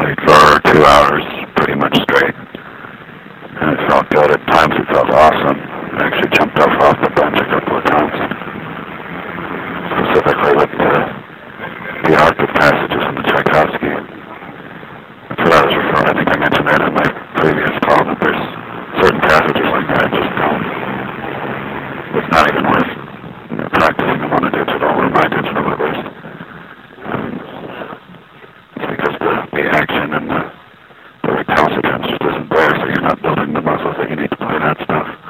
played for 2 hours, pretty much straight. And it felt good. At times it felt awesome. I actually jumped off the bench a couple of times. Specifically with the Arctic passages in the Tchaikovsky. That's what I was referring. I think I mentioned that in my previous call, that there's certain passages like that I just don't. It's not even worth practicing them on a digital or my digital at least. It's because the action and the recalcitrance just isn't there, so you're not building the muscles that you need to play that stuff.